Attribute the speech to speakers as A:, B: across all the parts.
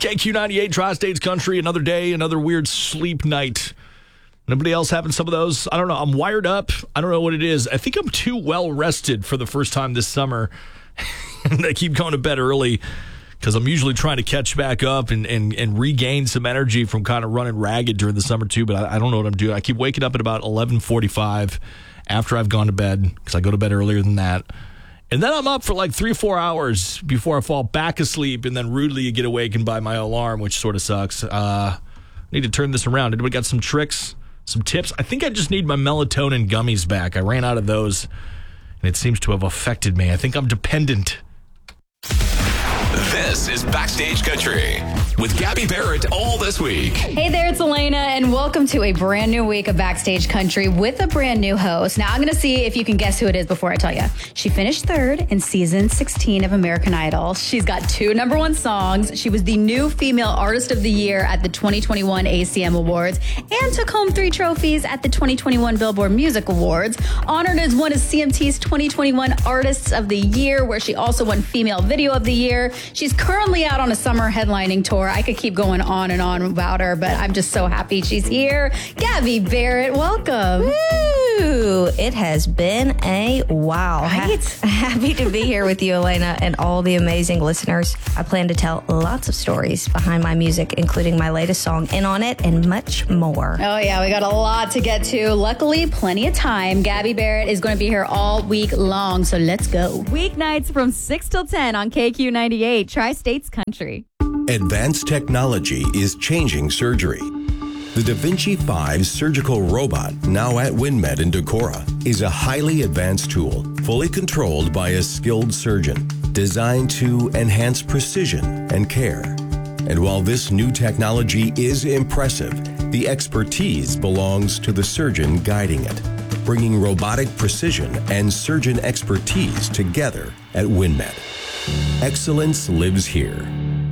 A: KQ98, Tri-States Country, another day, another weird sleep night. Nobody else having some of those? I don't know. I'm wired up. I don't know what it is. I think I'm too well rested for the first time this summer. And I keep going to bed early because I'm usually trying to catch back up and regain some energy from kind of running ragged during the summer too. But I don't know what I'm doing. I keep waking up at about 11:45 after I've gone to bed because I go to bed earlier than that. And then I'm up for like 3 or 4 hours before I fall back asleep and then rudely get awakened by my alarm, which sort of sucks. I need to turn this around. Anybody got some tricks, some tips? I think I just need my melatonin gummies back. I ran out of those, and it seems to have affected me. I think I'm dependent.
B: This is Backstage Country with Gabby Barrett all this week.
C: Hey there, it's Elena, and welcome to a brand new week of Backstage Country with a brand new host. Now, I'm going to see if you can guess who it is before I tell you. She finished third in season 16 of American Idol. She's got 2 #1 songs. She was the new Female Artist of the Year at the 2021 ACM Awards and took home 3 trophies at the 2021 Billboard Music Awards. Honored as one of CMT's 2021 Artists of the Year, where she also won Female Video of the Year. She's currently out on a summer headlining tour. I could keep going on and on about her, but I'm just so happy she's here. Gabby Barrett, welcome.
D: Woo! It has been a while.
C: Right?
D: Happy to be here with you, Elena, and all the amazing listeners. I plan to tell lots of stories behind my music, including my latest song, In On It, and much more.
C: Oh, yeah, we got a lot to get to. Luckily, plenty of time. Gabby Barrett is going to be here all week long, so let's go. Weeknights from 6 till 10 on KQ98, Tri-States Country.
E: Advanced technology is changing surgery. The Da Vinci 5 surgical robot, now at WinMed in Decorah, is a highly advanced tool, fully controlled by a skilled surgeon, designed to enhance precision and care. And while this new technology is impressive, the expertise belongs to the surgeon guiding it, bringing robotic precision and surgeon expertise together at WinMed. Excellence lives here.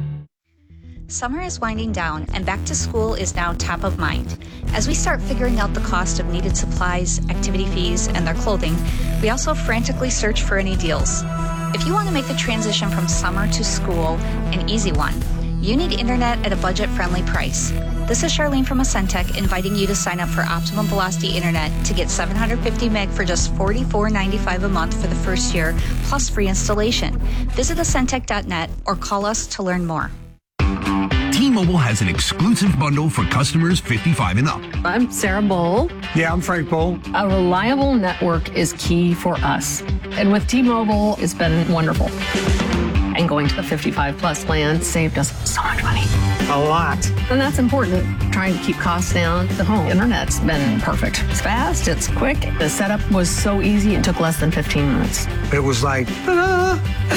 F: Summer is winding down, and back to school is now top of mind. As we start figuring out the cost of needed supplies, activity fees, and their clothing, we also frantically search for any deals. If you want to make the transition from summer to school an easy one, you need internet at a budget-friendly price. This is Charlene from Ascentech inviting you to sign up for Optimum Velocity Internet to get 750 meg for just $44.95 a month for the first year, plus free installation. Visit ascentech.net or call us to learn more.
G: T-Mobile has an exclusive bundle for customers 55 and up.
H: I'm Sarah Bowl.
I: Yeah, I'm Frank Bowl.
H: A reliable network is key for us. And with T-Mobile, it's been wonderful. And going to the 55 plus plan saved us so much money.
I: A lot.
H: And that's important. Trying to keep costs down. The home internet's been perfect. It's fast, it's quick. The setup was so easy, it took less than 15 minutes.
I: It was like, ta-da!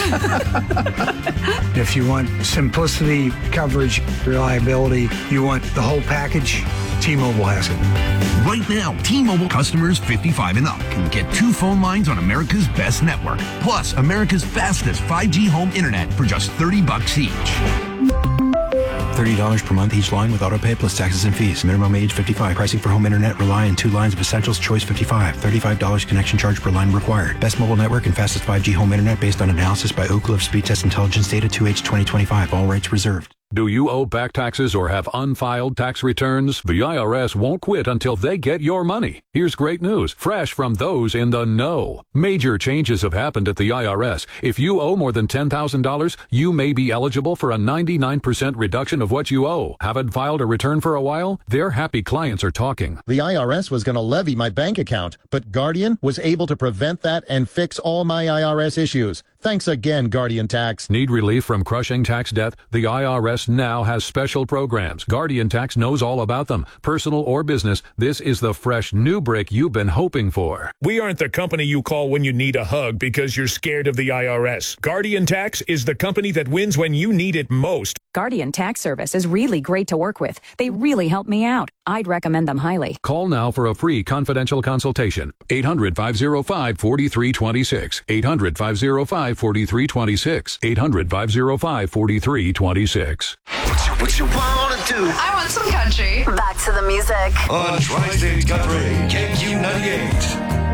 I: If you want simplicity, coverage, reliability, you want the whole package, T-Mobile has it.
G: Right now, T-Mobile customers 55 and up can get 2 phone lines on America's best network, plus America's fastest 5G home internet for just $30 each.
J: $30 per month each line with autopay plus taxes and fees. Minimum age 55. Pricing for home internet rely on 2 lines of Essentials Choice 55. $35 connection charge per line required. Best mobile network and fastest 5G home internet based on analysis by Oak Cliff Speed Test Intelligence data 2H 2025. All rates reserved.
K: Do you owe back taxes or have unfiled tax returns? The IRS won't quit until they get your money. Here's great news, fresh from those in the know. Major changes have happened at the IRS. If you owe more than $10,000, you may be eligible for a 99% reduction of what you owe. Haven't filed a return for a while? Their happy clients are talking.
L: The IRS was going to levy my bank account, but Guardian was able to prevent that and fix all my IRS issues. Thanks again, Guardian Tax.
K: Need relief from crushing tax debt? The IRS now has special programs. Guardian Tax knows all about them. Personal or business, this is the fresh new break you've been hoping for.
M: We aren't the company you call when you need a hug because you're scared of the IRS. Guardian Tax is the company that wins when you need it most.
N: Guardian Tax Service is really great to work with. They really help me out. I'd recommend them highly.
K: Call now for a free confidential consultation. 800-505-4326. 800-505-4326. 800-505-4326.
B: What you wanna do?
O: I want some country. Back to the music.
B: On Tri-States Country, KQ98.